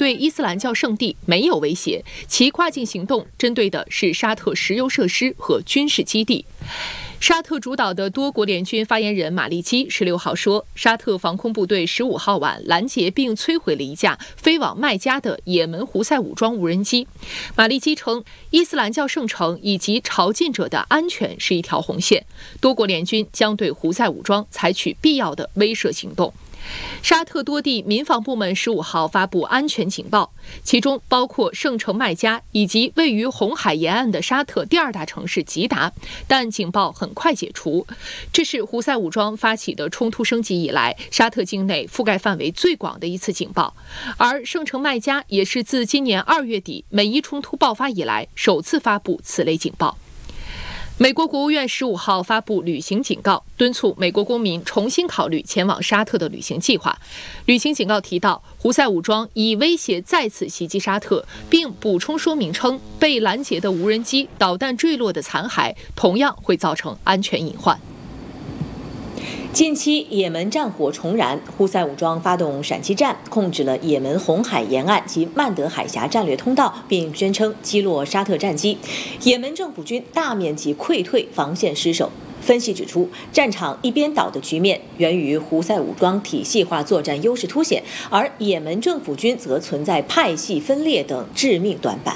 对伊斯兰教圣地没有威胁，其跨境行动针对的是沙特石油设施和军事基地。沙特主导的多国联军发言人马利基16号说，沙特防空部队15号晚拦截并摧毁了一架飞往麦加的也门胡塞武装无人机。马利基称，伊斯兰教圣城以及朝觐者的安全是一条红线，多国联军将对胡塞武装采取必要的威慑行动。沙特多地民防部门15号发布安全警报，其中包括圣城麦加以及位于红海沿岸的沙特第2大城市吉达，但警报很快解除。这是胡塞武装发起的冲突升级以来，沙特境内覆盖范围最广的一次警报，而圣城麦加也是自今年2月底美伊冲突爆发以来首次发布此类警报。美国国务院15号发布旅行警告，敦促美国公民重新考虑前往沙特的旅行计划。旅行警告提到，胡塞武装已威胁再次袭击沙特，并补充说明称，被拦截的无人机导弹坠落的残骸同样会造成安全隐患。 近期也门战火重燃，胡塞武装发动闪击战，控制了也门红海沿岸及曼德海峡战略通道，并宣称击落沙特战机。也门政府军大面积溃退，防线失守。分析指出，战场一边倒的局面源于胡塞武装体系化作战优势凸显，而也门政府军则存在派系分裂等致命短板。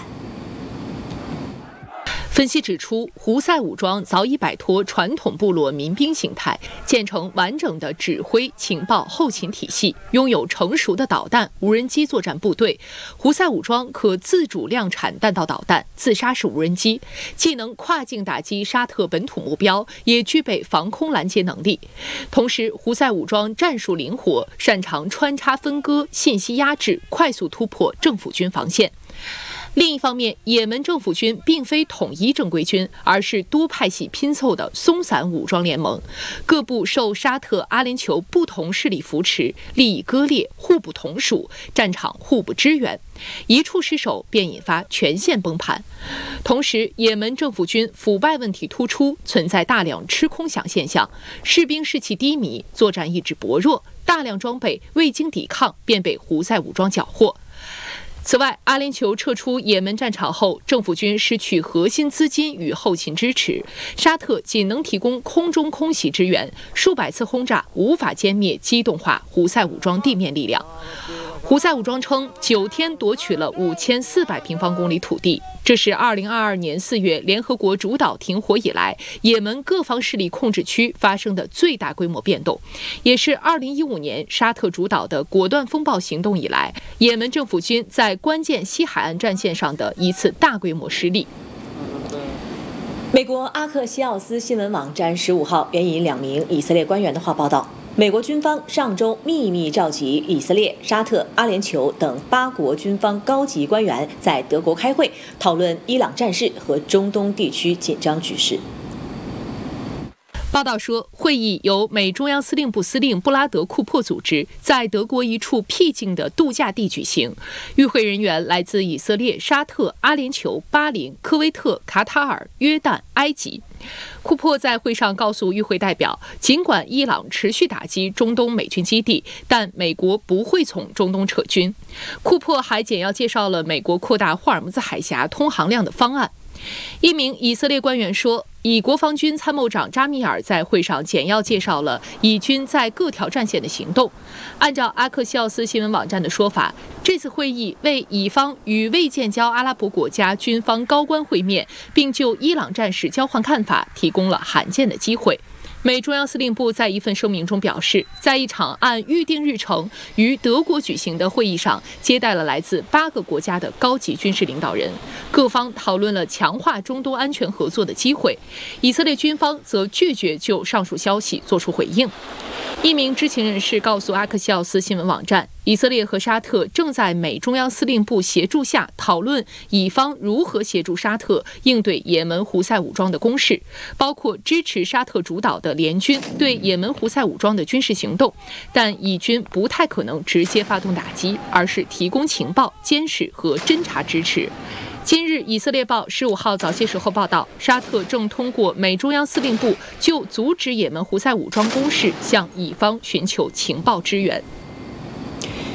分析指出，胡塞武装早已摆脱传统部落民兵形态，建成完整的指挥、情报、后勤体系，拥有成熟的导弹、无人机作战部队。胡塞武装可自主量产弹道导弹、自杀式无人机，既能跨境打击沙特本土目标，也具备防空拦截能力。同时，胡塞武装战术灵活，擅长穿插分割、信息压制，快速突破政府军防线。另一方面，也门政府军并非统一正规军，而是多派系拼凑的松散武装联盟，各部受沙特、阿联酋不同势力扶持，利益割裂，互不统属，战场互不支援，一处失守便引发全线崩盘。同时，也门政府军腐败问题突出，存在大量吃空饷现象，士兵士气低迷，作战意志薄弱，大量装备未经抵抗便被胡塞武装缴获。此外，阿联酋撤出也门战场后，政府军失去核心资金与后勤支持，沙特仅能提供空中空袭支援，数百次轰炸无法歼灭机动化胡塞武装地面力量。胡塞武装称，9天夺取了5400平方公里土地，这是2022年4月联合国主导停火以来，也门各方势力控制区发生的最大规模变动，也是2015年沙特主导的果断风暴行动以来，也门政府军在关键西海岸战线上的一次大规模失利。 美国阿克西奥斯新闻网站15号援引2名以色列官员的话报道，美国军方上周秘密召集以色列、沙特、阿联酋等8国军方高级官员在德国开会，讨论伊朗战事和中东地区紧张局势。 报道说，会议由美中央司令部司令布拉德·库珀组织，在德国一处僻静的度假地举行。与会人员来自以色列、沙特、阿联酋、巴林、科威特、卡塔尔、约旦、埃及。库珀在会上告诉与会代表，尽管伊朗持续打击中东美军基地，但美国不会从中东撤军。库珀还简要介绍了美国扩大霍尔木兹海峡通航量的方案。一名以色列官员说，以国防军参谋长扎米尔在会上简要介绍了以军在各条战线的行动。按照阿克西奥斯新闻网站的说法，这次会议为以方与未建交阿拉伯国家军方高官会面，并就伊朗战事交换看法提供了罕见的机会。美中央司令部在一份声明中表示，在一场按预定日程于德国举行的会议上，接待了来自8个国家的高级军事领导人，各方讨论了强化中东安全合作的机会。以色列军方则拒绝就上述消息作出回应。一名知情人士告诉阿克西奥斯新闻网站，以色列和沙特正在美中央司令部协助下讨论以方如何协助沙特应对也门胡塞武装的攻势，包括支持沙特主导的联军对也门胡塞武装的军事行动，但以军不太可能直接发动打击，而是提供情报、监视和侦察支持。今日，以色列报15号早些时候报道，沙特正通过美中央司令部就阻止也门胡塞武装攻势向以方寻求情报支援。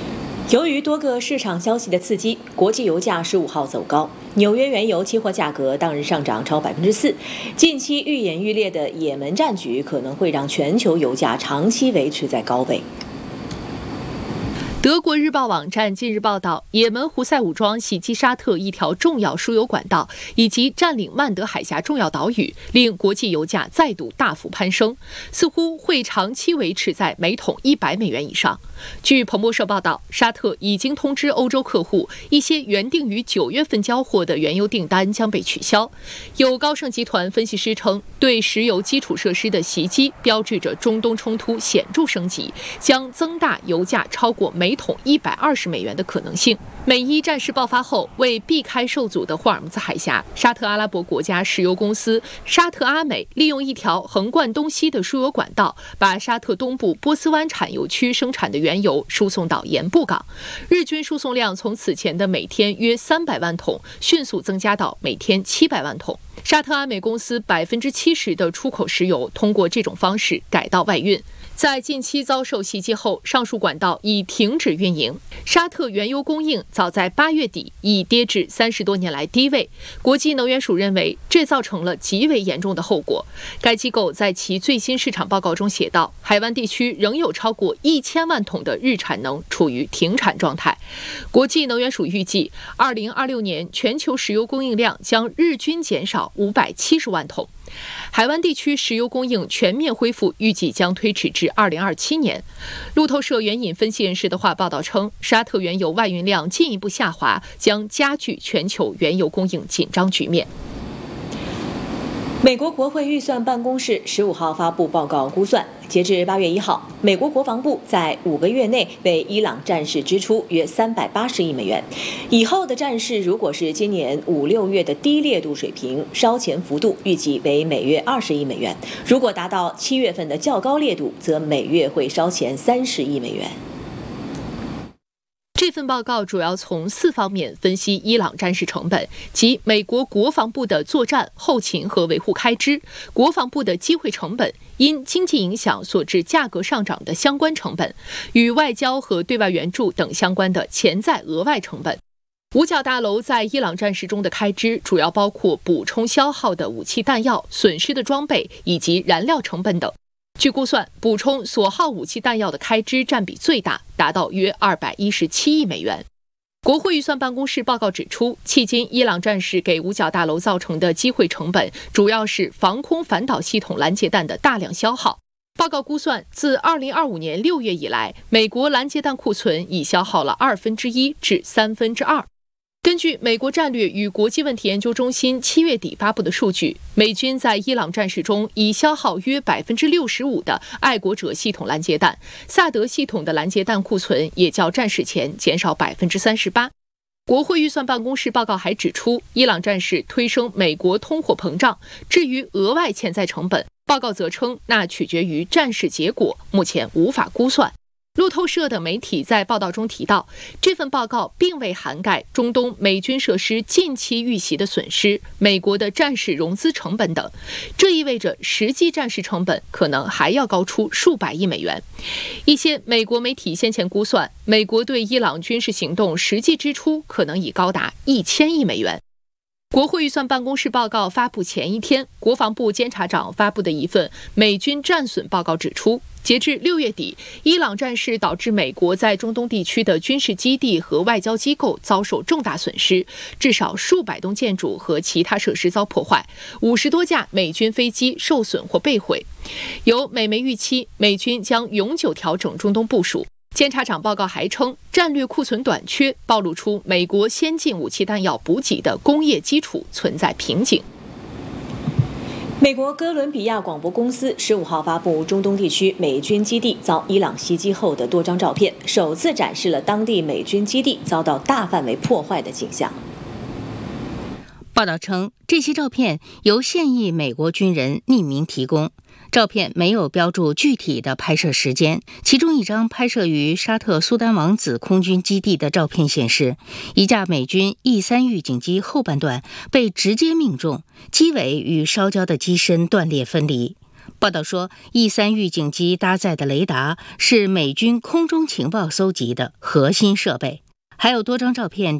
由于多个市场消息的刺激，国际油价15号走高，纽约原油期货价格当日上涨超4%。近期愈演愈烈的也门战局可能会让全球油价长期维持在高位。 德国日报网站近日报道，也门胡塞武装袭击沙特一条重要输油管道，以及占领曼德海峡重要岛屿，令国际油价再度大幅攀升，似乎会长期维持在每桶100美元以上。据彭博社报道，沙特已经通知欧洲客户，一些原定于9月份交货的原油订单将被取消。有高盛集团分析师称，对石油基础设施的袭击标志着中东冲突显著升级，将增大油价超过每桶120美元的可能性。美伊战事爆发后，为避开受阻的霍尔木兹海峡，沙特阿拉伯国家石油公司沙特阿美利用一条横贯东西的输油管道，把沙特东部波斯湾产油区生产的原油输送到盐布港。日均输送量从此前的每天约300万桶，迅速增加到每天700万桶。沙特阿美公司70%的出口石油通过这种方式改道外运。在近期遭受袭击后，上述管道已停止运营。沙特原油供应早在8月底已跌至30多年来低位。国际能源署认为，这造成了极为严重的后果。该机构在其最新市场报告中写道，海湾地区仍有超过1000万桶的日产能处于停产状态。国际能源署预计，2026年全球石油供应量将日均减少570万桶。海湾地区石油供应全面恢复预计将推迟至2027年。路透社援引分析人士的话报道称，沙特原油外运量进一步下滑，将加剧全球原油供应紧张局面。 美国国会预算办公室15号发布报告估算，截至8月1号，美国国防部在5个月内为伊朗战事支出约380亿美元。以后的战事如果是今年5、6月的低烈度水平，烧钱幅度预计为每月20亿美元；如果达到7月份的较高烈度，则每月会烧钱30亿美元。 这份报告主要从4方面分析伊朗战事成本，即美国国防部的作战、后勤和维护开支，国防部的机会成本，因经济影响所致价格上涨的相关成本，与外交和对外援助等相关的潜在额外成本。五角大楼在伊朗战事中的开支主要包括补充消耗的武器弹药、损失的装备以及燃料成本等。据估算，补充所耗武器弹药的开支占比最大，达到约217亿美元。国会预算办公室报告指出，迄今伊朗战事给五角大楼造成的机会成本，主要是防空反导系统拦截弹的大量消耗。报告估算，自2025年6月以来，美国拦截弹库存已消耗了1/2至2/3。根据美国战略与国际问题研究中心7月底发布的数据，美军在伊朗战事中已消耗约65%的爱国者系统拦截弹，萨德系统的拦截弹库存也较战事前减少38%。国会预算办公室报告还指出，伊朗战事推升美国通货膨胀，至于额外潜在成本，报告则称那取决于战事结果，目前无法估算。路透社等媒体在报道中提到，这份报告并未涵盖中东美军设施近期遇袭的损失、美国的战事融资成本等，这意味着实际战事成本可能还要高出数百亿美元。一些美国媒体先前估算，美国对伊朗军事行动实际支出可能已高达1000亿美元。国会预算办公室报告发布前一天，国防部监察长发布的一份美军战损报告指出，截至6月底，伊朗战事导致美国在中东地区的军事基地和外交机构遭受重大损失，至少数百栋建筑和其他设施遭破坏，50多架美军飞机受损或被毁。有美媒预期，美军将永久调整中东部署。监察长报告还称，战略库存短缺暴露出美国先进武器弹药补给的工业基础存在瓶颈。 美国哥伦比亚广播公司15号发布中东地区美军基地遭伊朗袭击后的多张照片，首次展示了当地美军基地遭到大范围破坏的景象。 报道称，这些照片由现役美国军人匿名提供，照片没有标注具体的拍摄时间。其中一张拍摄于沙特苏丹王子空军基地的照片显示，一架美军 E-3预警机后半段被直接命中，机尾与烧焦的机身断裂分离。 报道说，E3预警机搭载的雷达是美军空中情报搜集的核心设备，还有多张照片